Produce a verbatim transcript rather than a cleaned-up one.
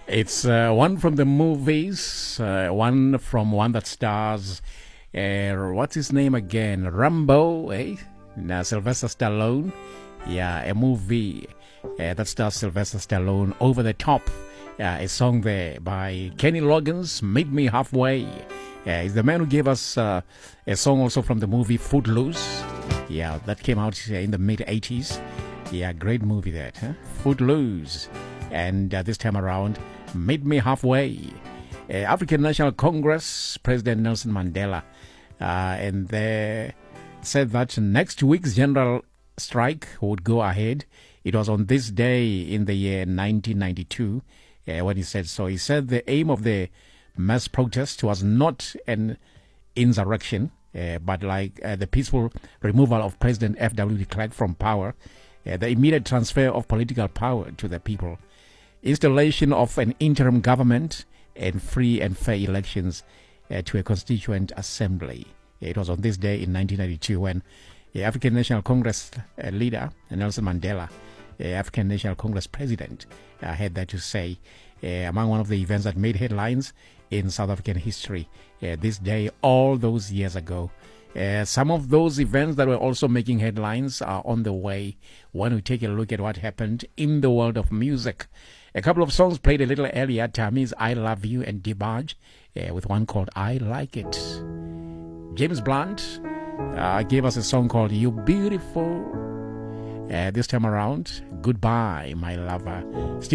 It's uh, one from the movies, uh, one from one that stars, uh, what's his name again? Rambo, eh? Now, Sylvester Stallone. Yeah, a movie uh, that stars Sylvester Stallone, Over the Top. Yeah, a song there by Kenny Loggins, Meet Me Halfway. Yeah, he's the man who gave us uh, a song also from the movie Footloose. Yeah, that came out in the mid eighties. Yeah, great movie that, huh? Footloose. And uh, this time around, Meet Me Halfway. Uh, African National Congress, President Nelson Mandela. Uh, and they said that next week's general strike would go ahead. It was on this day in the year nineteen ninety-two uh, when he said so. He said the aim of the mass protest was not an insurrection, uh, but like uh, the peaceful removal of President F W de Klerk from power, uh, the immediate transfer of political power to the people, installation of an interim government, and free and fair elections uh, to a constituent assembly. It was on this day in nineteen ninety-two when the African National Congress uh, leader, Nelson Mandela, the African National Congress president, uh, had that to say uh, among one of the events that made headlines in South African history uh, this day all those years ago. Uh, some of those events that were also making headlines are on the way when we take a look at what happened in the world of music. A couple of songs played a little earlier. Tammy's I Love You and DeBarge uh, with one called I Like It. James Blunt uh, gave us a song called You Beautiful. Uh, this time around, Goodbye, My Lover. Still